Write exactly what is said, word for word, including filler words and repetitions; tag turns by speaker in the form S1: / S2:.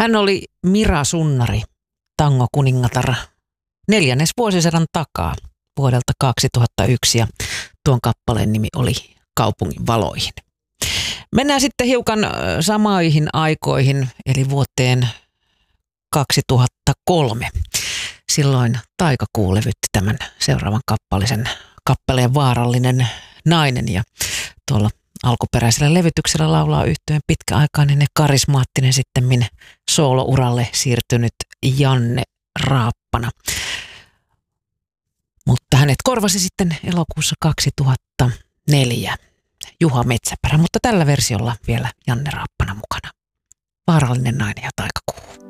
S1: Hän oli Mira Sunnari, tango-kuningatar neljännes vuosisadan takaa vuodelta kaksituhattayksi ja tuon kappaleen nimi oli Kaupungin valoihin. Mennään sitten hiukan samoihin aikoihin, eli vuoteen kaksituhattakolme. Silloin Taikakuu levytti tämän seuraavan kappalisen, kappaleen Vaarallinen nainen, ja tuolla alkuperäisellä levytyksellä laulaa yhtyeen pitkäaikainen ja karismaattinen sittemmin soolouralle siirtynyt Janne Raappana. Mutta hänet korvasi sitten elokuussa kaksituhattaneljä Juha Metsäperä, mutta tällä versiolla vielä Janne Raappana mukana. Vaarallinen nainen ja Taikakuu.